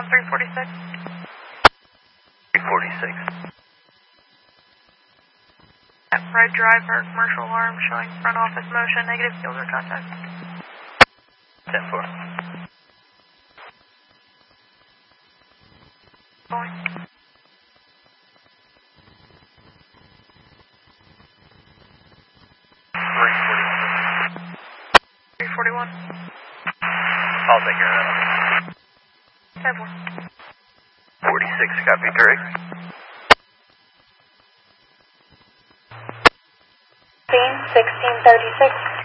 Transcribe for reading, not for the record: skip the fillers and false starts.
346. 346. At right driver, commercial alarm showing front office motion, negative fielder contact. 10-4. Going. 341. I'll take care of that. 10-4. 46, copy, correct. 1636.